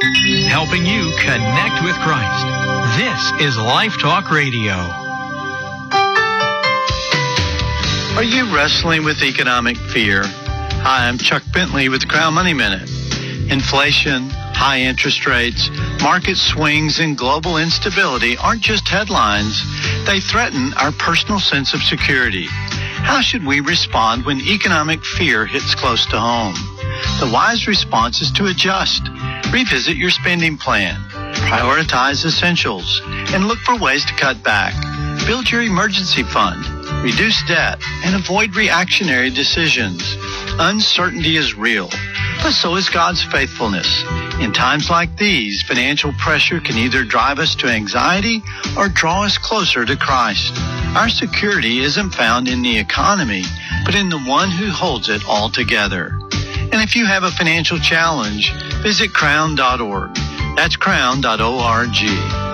helping you connect with Christ. This is Life Talk Radio. Are you wrestling with economic fear? Hi, I'm Chuck Bentley with the Crown Money Minute. Inflation, high interest rates, market swings, and global instability aren't just headlines. They threaten our personal sense of security. How should we respond when economic fear hits close to home? The wise response is to adjust. Revisit your spending plan. Prioritize essentials and look for ways to cut back. Build your emergency fund. Reduce debt and avoid reactionary decisions. Uncertainty is real, but so is God's faithfulness. In times like these, financial pressure can either drive us to anxiety or draw us closer to Christ. Our security isn't found in the economy, but in the one who holds it all together. And if you have a financial challenge, visit crown.org. That's crown.org.